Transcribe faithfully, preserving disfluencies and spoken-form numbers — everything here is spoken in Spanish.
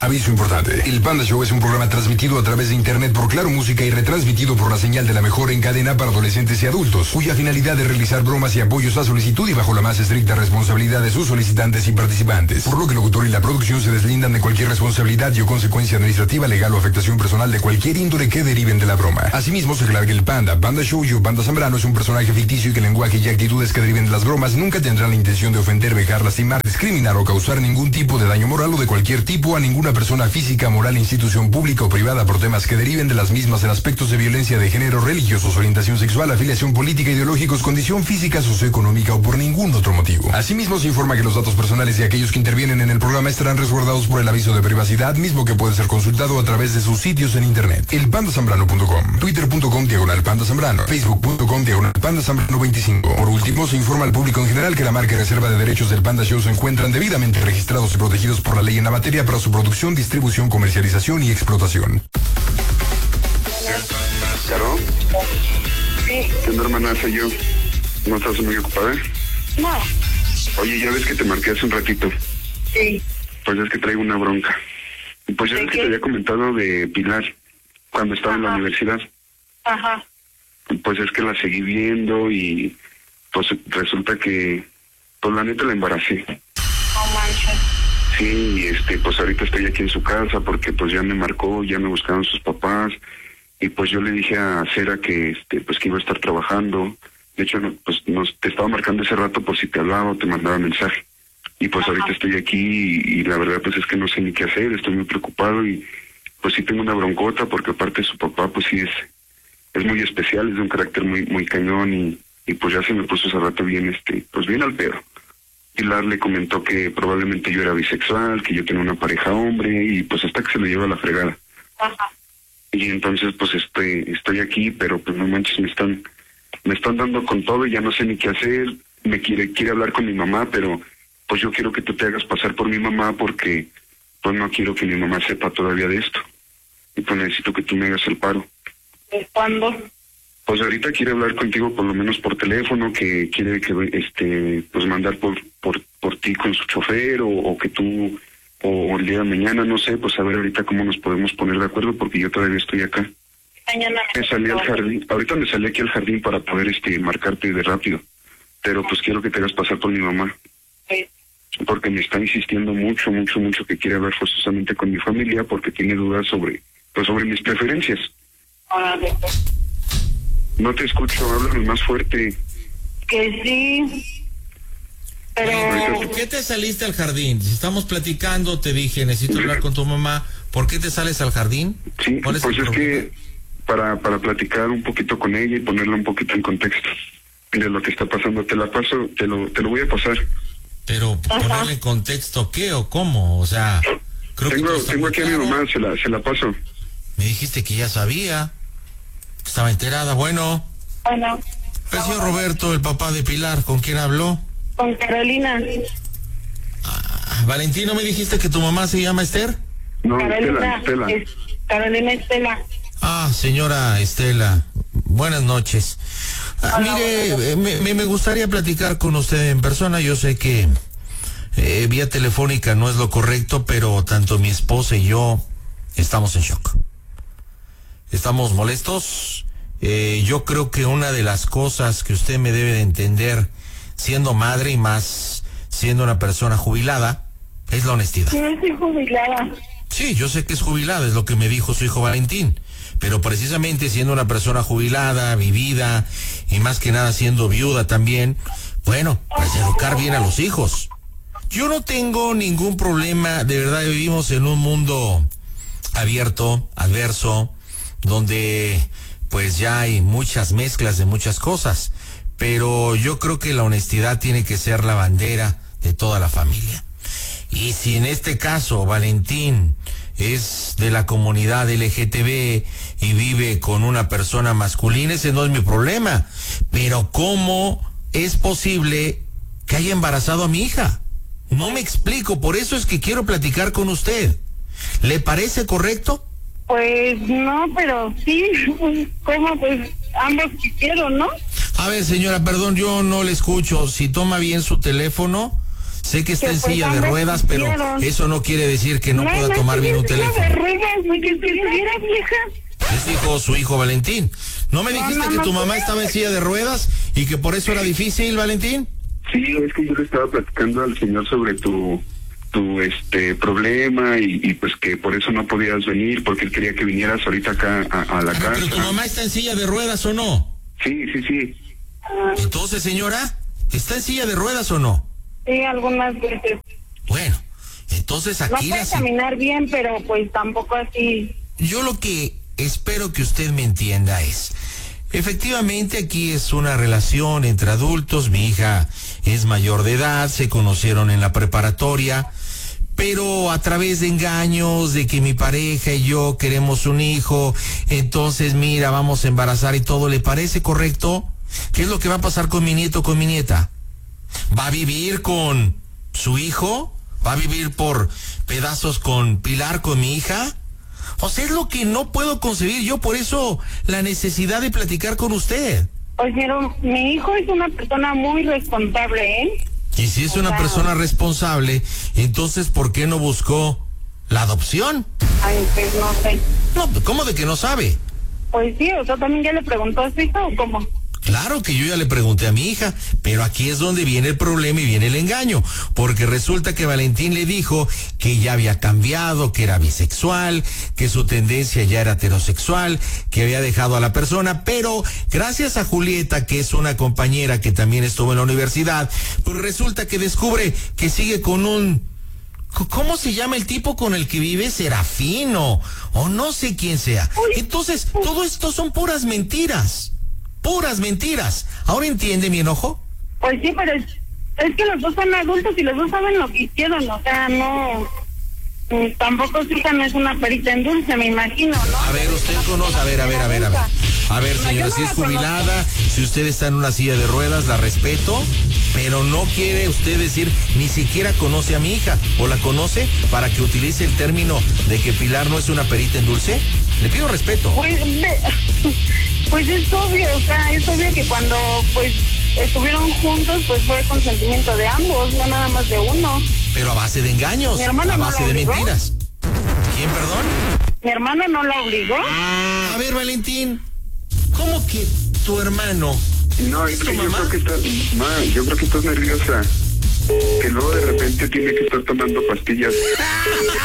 Aviso importante. El Panda Show es un programa transmitido a través de internet por Claro Música y retransmitido por la señal de la mejor en cadena para adolescentes y adultos, cuya finalidad es realizar bromas y apoyos a solicitud y bajo la más estricta responsabilidad de sus solicitantes y participantes. Por lo que el locutor y la producción se deslindan de cualquier responsabilidad y o consecuencia administrativa, legal o afectación personal de cualquier índole que deriven de la broma. Asimismo, se aclara que el Panda, Panda Show y o Panda Zambrano es un personaje ficticio y que el lenguaje y actitudes que deriven de las bromas nunca tendrán la intención de ofender, vejar, lastimar, discriminar o causar ningún tipo de daño moral o de cualquier tipo a ninguna persona física, moral, institución pública o privada por temas que deriven de las mismas en aspectos de violencia de género, religiosos, orientación sexual, afiliación política, ideológicos, condición física, socioeconómica o por ningún otro motivo. Asimismo, se informa que los datos personales de aquellos que intervienen en el programa estarán resguardados por el aviso de privacidad, mismo que puede ser consultado a través de sus sitios en internet. el panda zambrano punto com, twitter punto com diagonal panda zambrano, facebook punto com diagonal panda zambrano veinticinco. Por último, se informa al público en general que la marca y reserva de derechos del Panda Show se encuentran debidamente registrados y protegidos por la ley en la materia para su producción, distribución, comercialización y explotación. ¿Caro? Sí. ¿Qué onda, hermana? Soy yo. ¿No estás muy ocupada? No. Oye, ya ves que te marqué hace un ratito. Sí. Pues es que traigo una bronca. Pues ya ¿De ves que qué? te había comentado de Pilar, cuando estaba Ajá. en la universidad. Ajá. Pues es que la seguí viendo y pues resulta que, pues la neta la embaracé. No manches. Sí, y este, pues ahorita estoy aquí en su casa porque pues ya me marcó, ya me buscaron sus papás y pues yo le dije a Cera que este, pues que iba a estar trabajando. De hecho, no, pues nos, te estaba marcando ese rato por si te hablaba o te mandaba mensaje. Y pues Ajá. ahorita estoy aquí y, y la verdad pues es que no sé ni qué hacer, estoy muy preocupado y pues sí tengo una broncota porque aparte su papá pues sí es, es muy especial, es de un carácter muy, muy cañón y, y pues ya se me puso ese rato bien, este, pues bien al pedo. Pilar le comentó que probablemente yo era bisexual, que yo tenía una pareja hombre y pues hasta que se le lleva a la fregada. Ajá. Y entonces pues estoy, estoy aquí, pero pues no manches, me están, me están dando con todo y ya no sé ni qué hacer, me quiere, quiere hablar con mi mamá, pero pues yo quiero que tú te hagas pasar por mi mamá porque pues no quiero que mi mamá sepa todavía de esto. Y pues necesito que tú me hagas el paro. ¿De cuándo? Pues ahorita quiere hablar contigo por lo menos por teléfono, que quiere que este pues mandar por por por ti con su chofer o, o que tú o, o el día de mañana, no sé, pues a ver ahorita cómo nos podemos poner de acuerdo porque yo todavía estoy acá. Mañana Me salí al jardín, ahorita me salí aquí al jardín para poder este marcarte de rápido, pero pues quiero que te hagas pasar por mi mamá. Sí. Porque me está insistiendo mucho, mucho, mucho que quiere hablar forzosamente con mi familia porque tiene dudas sobre pues sobre mis preferencias. Órale, pues. No te escucho, háblame más fuerte. Que sí. Pero... ¿Por qué te saliste al jardín? Si estamos platicando, te dije, necesito hablar con tu mamá. ¿Por qué te sales al jardín? Sí, ¿Cuál es pues el es problema? que para, para platicar un poquito con ella y ponerla un poquito en contexto de lo que está pasando, te la paso, te lo, te lo voy a pasar. Pero Ajá. ponerle en contexto, ¿qué o cómo? O sea, creo Tengo, que todo está tengo muy aquí a mi claro. mamá, se la, se la paso. Me dijiste que ya sabía, que estaba enterada. Bueno, Bueno, el señor Roberto, el papá de Pilar, ¿con quién habló? con Carolina. Ah, Valentino, ¿me dijiste que tu mamá se llama Esther? No, Carolina. Estela, Estela. es- Carolina Estela. Ah, señora Estela, buenas noches. Ah, Hola, mire, buenas eh, me, me- me gustaría platicar con usted en persona. Yo sé que eh, vía telefónica no es lo correcto, pero tanto mi esposa y yo estamos en shock. Estamos molestos. Eh, yo creo que una de las cosas que usted me debe de entender, siendo madre y más siendo una persona jubilada, es la honestidad. Sí, estoy jubilada. Sí, yo sé que es jubilada, es lo que me dijo su hijo Valentín, pero precisamente siendo una persona jubilada, vivida, y más que nada siendo viuda también, bueno, pues educar bien a los hijos. Yo no tengo ningún problema, de verdad vivimos en un mundo abierto, adverso, donde pues ya hay muchas mezclas de muchas cosas, pero yo creo que la honestidad tiene que ser la bandera de toda la familia. Y si en este caso Valentín es de la comunidad L G T B y vive con una persona masculina, ese no es mi problema. Pero ¿cómo es posible que haya embarazado a mi hija? No me explico, por eso es que quiero platicar con usted. ¿Le parece correcto? Pues no, pero sí. ¿Cómo? Pues ambos quisieron, ¿no? A ver, señora, perdón, yo no le escucho. Si toma bien su teléfono, Sé que está que en pues silla de ambos ruedas, pero quisieron. eso no quiere decir que no, No, pueda no, tomar sí, bien un es silla teléfono. de ruedas, porque si estuviera vieja. Es hijo, su hijo Valentín. ¿No me No, dijiste no, que no, tu mamá no. estaba en silla de ruedas y que por eso era difícil, Valentín? Sí, es que yo le estaba platicando al señor sobre tu tu este problema y, y pues que por eso no podías venir, porque él quería que vinieras ahorita acá a, a la Ah, casa. pero tu mamá está en silla de ruedas o no. Sí, sí, sí. Entonces, señora, ¿está en silla de ruedas o no? Sí, algunas veces. Bueno, entonces No aquí puede la... caminar bien, pero pues tampoco así. Yo lo que espero que usted me entienda es, efectivamente aquí es una relación entre adultos, mi hija es mayor de edad, se conocieron en la preparatoria, pero a través de engaños, de que mi pareja y yo queremos un hijo, entonces mira, vamos a embarazar y todo, ¿le parece correcto? ¿Qué es lo que va a pasar con mi nieto, con mi nieta? ¿Va a vivir con su hijo? ¿Va a vivir por pedazos con Pilar, con mi hija? O sea, es lo que no puedo concebir yo, por eso la necesidad de platicar con usted. Pues pero mi hijo es una persona muy responsable, ¿eh? Y si es una Wow. persona responsable, entonces ¿por qué no buscó la adopción? Ay, pues no sé. No, ¿cómo de que no sabe? Pues sí, o sea, también ya le preguntó a su hijo o cómo. Claro que yo ya le pregunté a mi hija, pero aquí es donde viene el problema y viene el engaño, porque resulta que Valentín le dijo que ya había cambiado, que era bisexual, que su tendencia ya era heterosexual, que había dejado a la persona, pero gracias a Julieta, que es una compañera que también estuvo en la universidad, pues resulta que descubre que sigue con un... ¿Cómo se llama el tipo con el que vive? Serafino, o no sé quién sea. Entonces, todo esto son puras mentiras. Puras mentiras. ¿Ahora entiende mi enojo? Pues sí, pero es, es que los dos son adultos y los dos saben lo que hicieron, o sea, no... mm, Tampoco su hija no es una perita en dulce, me imagino, ¿no? A ver, usted conoce, a ver, a ver, a ver, a ver. A ver, señora, si es jubilada, si usted está en una silla de ruedas, la respeto, pero no quiere usted decir, ni siquiera conoce a mi hija, o la conoce para que utilice el término de que Pilar no es una perita en dulce. Le pido respeto. Pues, de- pues es obvio, o sea, es obvio que cuando pues estuvieron juntos, pues fue consentimiento de ambos, no nada más de uno. Pero a base de engaños, Mi hermana a no base la de obligó. mentiras. ¿Quién, perdón? Mi hermana no la obligó. A ver, Valentín, ¿cómo que tu hermano? No, ¿Es es tu que yo mamá? creo que estás, ma, yo creo que estás nerviosa. Que luego de repente tiene que estar tomando pastillas.